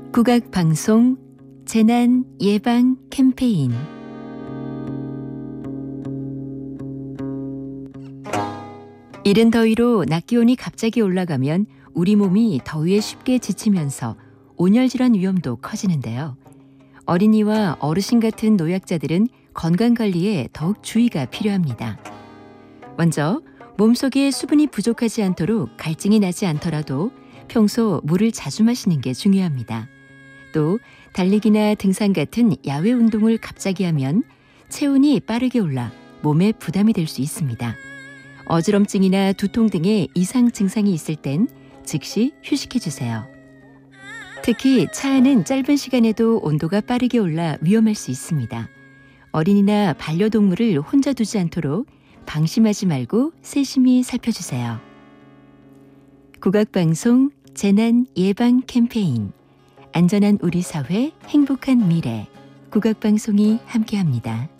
국악방송 재난 예방 캠페인. 이른 더위로 낮 기온이 갑자기 올라가면 우리 몸이 더위에 쉽게 지치면서 온열질환 위험도 커지는데요. 어린이와 어르신 같은 노약자들은 건강관리에 더욱 주의가 필요합니다. 먼저 몸속에 수분이 부족하지 않도록 갈증이 나지 않더라도 평소 물을 자주 마시는 게 중요합니다. 또 달리기나 등산 같은 야외 운동을 갑자기 하면 체온이 빠르게 올라 몸에 부담이 될 수 있습니다. 어지럼증이나 두통 등의 이상 증상이 있을 땐 즉시 휴식해 주세요. 특히 차 안은 짧은 시간에도 온도가 빠르게 올라 위험할 수 있습니다. 어린이나 반려동물을 혼자 두지 않도록 방심하지 말고 세심히 살펴주세요. 국악방송 재난 예방 캠페인. 안전한 우리 사회, 행복한 미래. 국악방송이 함께합니다.